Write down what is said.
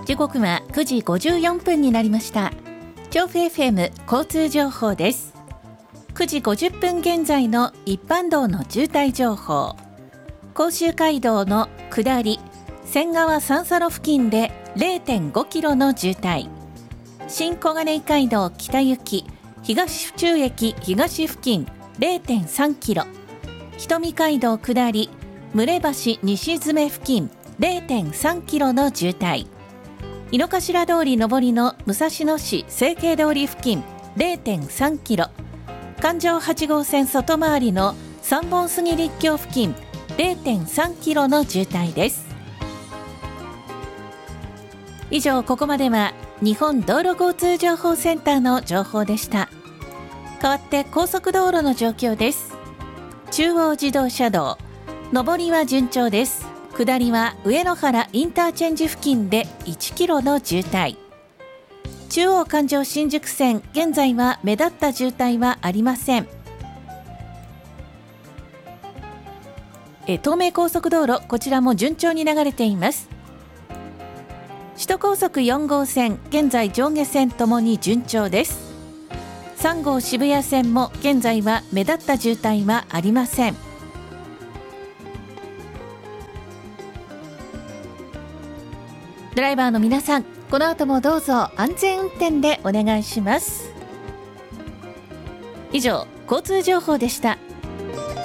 時刻は9時54分になりました。調布 FM 交通情報です。9時50分現在の一般道の渋滞情報。甲州街道の下り仙川三叉路付近で 0.5 キロの渋滞。新小金井街道北行き東府中駅東付近 0.3 キロ。瞳街道下り牟礼橋西詰付近 0.3 キロの渋滞。井の頭通り上りの武蔵野市成慶通り付近 0.3 キロ。環状8号線外回りの三本杉立橋付近 0.3 キロの渋滞です。以上、ここまでは日本道路交通情報センターの情報でした。代わって高速道路の状況です。中央自動車道上りは順調です。下りは上野原インターチェンジ付近で1キロの渋滞。中央環状新宿線現在は目立った渋滞はありません。東名高速道路、こちらも順調に流れています。首都高速4号線現在上下線ともに順調です。3号渋谷線も現在は目立った渋滞はありません。ドライバーの皆さん、この後もどうぞ安全運転でお願いします。以上、交通情報でした。